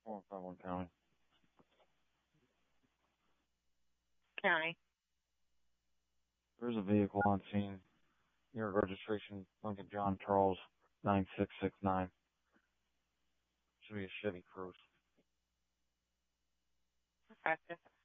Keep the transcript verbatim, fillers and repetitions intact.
four five one County. County. There's a vehicle on scene. Your registration, Lincoln John Charles, nine six six nine. Should be a Chevy Cruze. Okay.